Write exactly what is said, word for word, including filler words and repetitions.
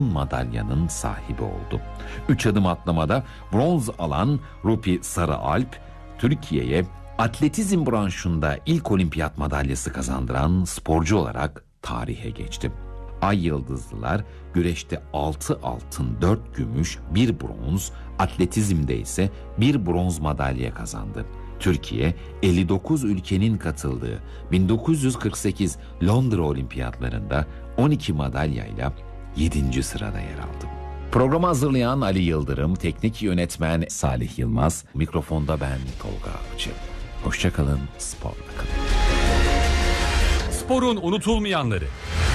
madalyanın sahibi oldu. Üç adım atlamada bronz alan Rupi Sarıalp, Türkiye'ye atletizm branşında ilk olimpiyat madalyası kazandıran sporcu olarak tarihe geçti. Ay Yıldızlılar güreşte altı altın, dört gümüş, bir bronz, atletizmde ise bir bronz madalya kazandı. Türkiye, elli dokuz ülkenin katıldığı bin dokuz yüz kırk sekiz Londra Olimpiyatlarında on iki madalyayla yedinci sırada yer aldı. Programı hazırlayan Ali Yıldırım, teknik yönetmen Salih Yılmaz, mikrofonda ben Tolga Avcı. Hoşça kalın, sporla kalın. Sporun unutulmayanları.